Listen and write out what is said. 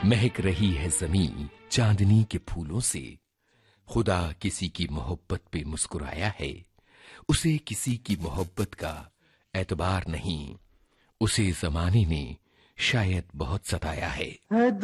महक रही है ज़मीं चांदनी के फूलों से। खुदा किसी की मोहब्बत पे मुस्कुराया है, उसे किसी की मोहब्बत का एतबार नहीं, उसे जमाने ने शायद बहुत सताया है।